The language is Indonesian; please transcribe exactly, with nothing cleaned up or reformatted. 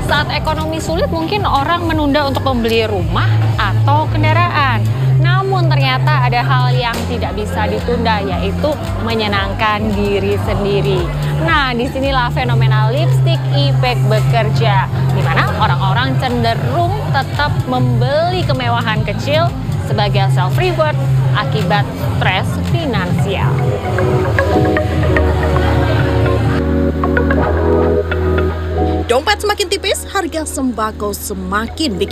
Saat ekonomi sulit mungkin orang menunda untuk membeli rumah atau kendaraan. Namun ternyata ada hal yang tidak bisa ditunda, yaitu menyenangkan diri sendiri. Nah, disinilah fenomena lipstick effect bekerja, di mana orang-orang cenderung tetap membeli kemewahan kecil sebagai self-reward akibat stres finansial. Dompet semakin tipis, harga sembako semakin bikin